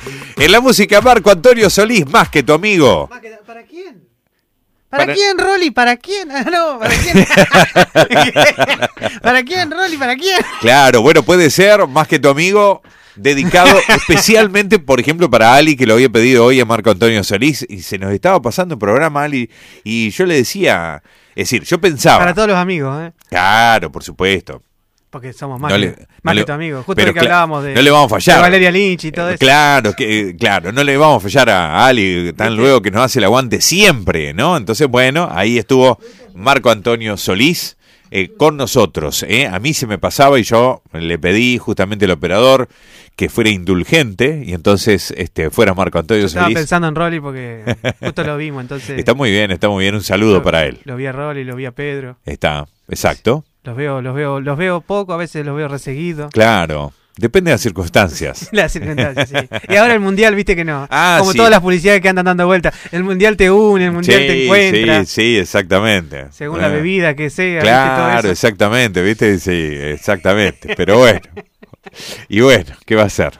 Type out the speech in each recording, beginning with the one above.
En la música, Marco Antonio Solís, más que tu amigo. ¿Para quién? ¿Para quién, Rolly? ¿Para quién? No, ¿para quién? ¿Para quién, Rolly? ¿Para quién? Claro, bueno, puede ser más que tu amigo, dedicado especialmente, por ejemplo, para Ali, que lo había pedido hoy a Marco Antonio Solís, y se nos estaba pasando el programa, Ali, y yo le decía, es decir, yo pensaba... Para todos los amigos, ¿eh? Claro, por supuesto. Porque somos más que tu amigo. Justo lo que hablábamos de, no le vamos a fallar. De Valeria Lynch y todo eso. Claro, no le vamos a fallar a Ali, tan luego que nos hace el aguante siempre, ¿no? Entonces, bueno, ahí estuvo Marco Antonio Solís con nosotros. A mí se me pasaba y yo le pedí justamente al operador que fuera indulgente y entonces fuera Marco Antonio Solís. Estaba pensando en Rolly porque justo lo vimos, entonces... Está muy bien, un saludo para él. Lo vi a Rolly, lo vi a Pedro. Está, exacto. Los veo poco, a veces los veo reseguido. Claro, depende de las circunstancias. Las circunstancias, sí. Y ahora el Mundial, viste que no. Como sí. todas las publicidades que andan dando vueltas. El Mundial te une, el Mundial te encuentra. Sí, exactamente. Según la bebida que sea. Claro, ¿viste? Todo eso. exactamente, ¿viste? Sí, exactamente. Pero bueno. Y bueno, ¿qué va a ser?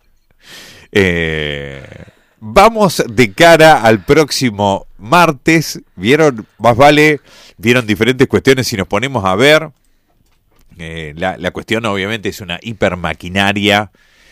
Vamos de cara al próximo martes. ¿Vieron? Vieron diferentes cuestiones si nos ponemos a ver. La cuestión obviamente es una hipermaquinaria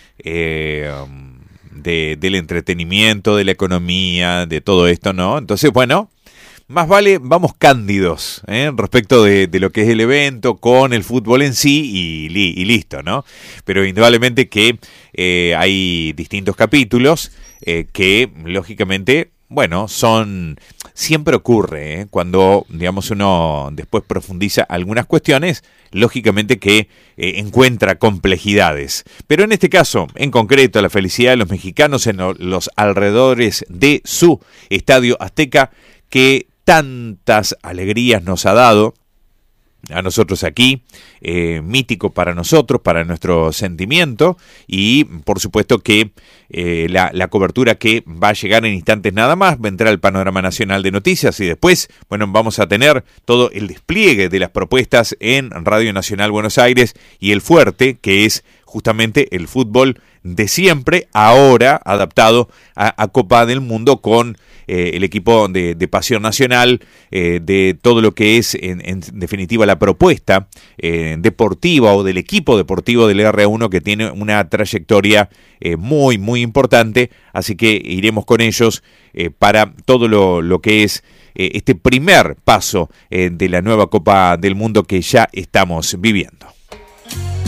del entretenimiento, de la economía, de todo esto, ¿no? Entonces, bueno, más vale vamos cándidos respecto de lo que es el evento con el fútbol en sí y listo, ¿no? Pero indudablemente que hay distintos capítulos que lógicamente... Bueno, siempre ocurre, cuando, digamos, uno después profundiza algunas cuestiones, lógicamente que encuentra complejidades. Pero en este caso, en concreto, la felicidad de los mexicanos en los alrededores de su Estadio Azteca, que tantas alegrías nos ha dado a nosotros aquí, mítico para nosotros, para nuestro sentimiento, y por supuesto que la cobertura que va a llegar en instantes nada más, vendrá el panorama nacional de noticias y después, bueno, vamos a tener todo el despliegue de las propuestas en Radio Nacional Buenos Aires y el fuerte, que es justamente el fútbol de siempre, ahora adaptado a Copa del Mundo con el equipo de Pasión Nacional, de todo lo que es en definitiva la propuesta deportiva o del equipo deportivo del R1 que tiene una trayectoria muy muy importante, así que iremos con ellos para todo lo que es este primer paso de la nueva Copa del Mundo que ya estamos viviendo.